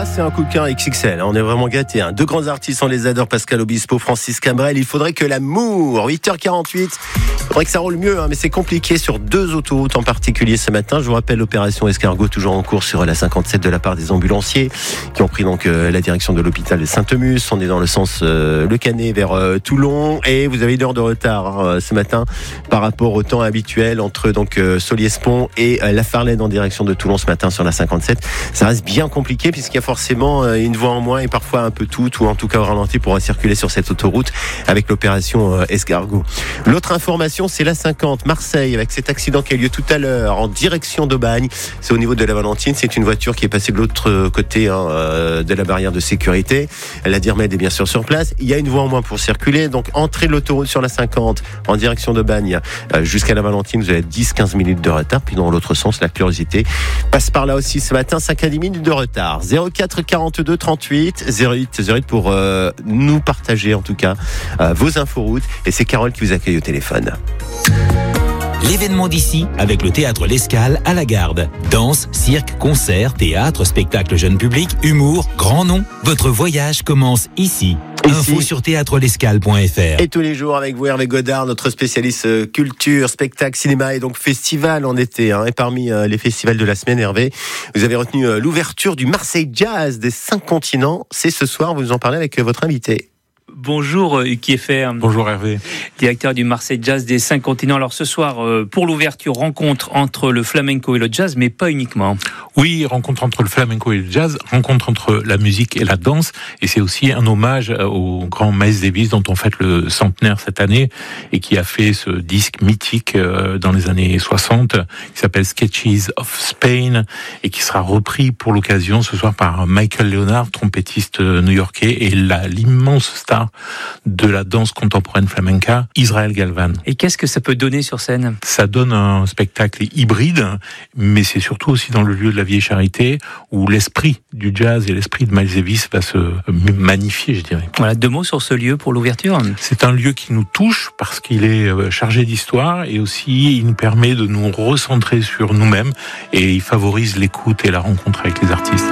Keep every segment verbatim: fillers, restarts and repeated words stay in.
Ça, c'est un coup de cœur X X L. On est vraiment gâtés. Hein. Deux grands artistes, on les adore. Pascal Obispo, Francis Cabrel. Il faudrait que l'amour. huit heures quarante-huit. Il faudrait que ça roule mieux, hein, mais c'est compliqué sur deux autoroutes en particulier ce matin. Je vous rappelle l'opération Escargot toujours en cours sur la cinquante-sept de la part des ambulanciers qui ont pris donc euh, la direction de l'hôpital de Saint-Emus. On est dans le sens euh, Le Canet vers euh, Toulon et vous avez une heure de retard hein, ce matin par rapport au temps habituel entre donc euh, Soliès-Pont et euh, La Farlène en direction de Toulon ce matin sur la cinquante-sept. Ça reste bien compliqué puisqu'il y a forcément euh, une voie en moins et parfois un peu tout ou en tout cas au ralenti pour circuler sur cette autoroute avec l'opération euh, Escargot. L'autre information, c'est la cinquante Marseille avec cet accident qui a eu lieu tout à l'heure en direction d'Aubagne. C'est au niveau de la Valentine. C'est une voiture qui est passée de l'autre côté hein, euh, de la barrière de sécurité. La Dirmed est bien sûr sur place. Il y a une voie en moins pour circuler. Donc, entrée de l'autoroute sur la cinquante en direction d'Aubagne euh, jusqu'à la Valentine. Vous avez dix à quinze minutes de retard. Puis dans l'autre sens, la Curiosité passe par là aussi ce matin. cinq à dix minutes de retard. zéro quatre quarante-deux trente-huit zéro huit zéro huit pour euh, nous partager en tout cas euh, vos inforoutes. Et c'est Carole qui vous accueille au téléphone. L'événement d'ici avec le théâtre L'Escale à la Garde. Danse, cirque, concert, théâtre, spectacle jeune public, humour, grand nom. Votre voyage commence ici. Ici. Info sur théâtre l'escale point f r. Et tous les jours avec vous Hervé Godard, notre spécialiste culture, spectacle, cinéma et donc festival en été. Hein. Et parmi euh, les festivals de la semaine, Hervé, vous avez retenu euh, l'ouverture du Marseille Jazz des cinq continents. C'est ce soir, vous nous en parlez avec euh, votre invité. Bonjour Uki Effer. Bonjour Hervé. Directeur du Marseille Jazz des cinq continents. Alors ce soir, pour l'ouverture, rencontre entre le flamenco et le jazz, mais pas uniquement. Oui, rencontre entre le flamenco et le jazz, rencontre entre la musique et la danse, et c'est aussi un hommage au grand Miles Davis dont on fête le centenaire cette année, et qui a fait ce disque mythique dans les années soixante, qui s'appelle Sketches of Spain, et qui sera repris pour l'occasion ce soir par Michael Leonard, trompettiste new-yorkais, et la, l'immense star de la danse contemporaine flamenca, Israël Galvan. Et qu'est-ce que ça peut donner sur scène ? Ça donne un spectacle hybride, mais c'est surtout aussi dans le lieu de la Vieille Charité où l'esprit du jazz et l'esprit de Miles Davis va se magnifier, je dirais. Voilà, deux mots sur ce lieu pour l'ouverture. C'est un lieu qui nous touche parce qu'il est chargé d'histoire et aussi il nous permet de nous recentrer sur nous-mêmes et il favorise l'écoute et la rencontre avec les artistes.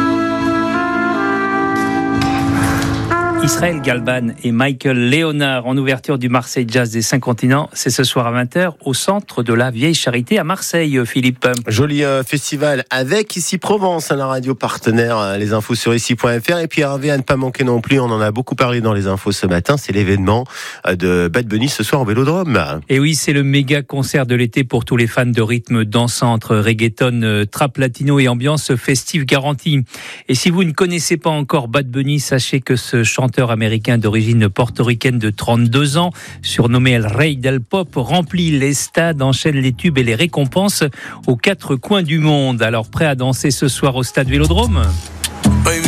Israël Galvan et Michael Leonard en ouverture du Marseille Jazz des cinq continents. C'est ce soir à vingt heures au centre de la Vieille Charité à Marseille, Philippe. Joli euh, festival avec Ici Provence, la radio partenaire, euh, les infos sur ici point f r. Et puis Hervé, à ne pas manquer non plus, on en a beaucoup parlé dans les infos ce matin, c'est l'événement euh, de Bad Bunny ce soir au Vélodrome. Et oui, c'est le méga concert de l'été pour tous les fans de rythme dansant entre reggaeton, euh, trap latino et ambiance festive garantie. Et si vous ne connaissez pas encore Bad Bunny, sachez que ce chanteur américain d'origine portoricaine de trente-deux ans, surnommé El Rey del Pop, remplit les stades, enchaîne les tubes et les récompenses aux quatre coins du monde. Alors prêt à danser ce soir au stade Vélodrome ?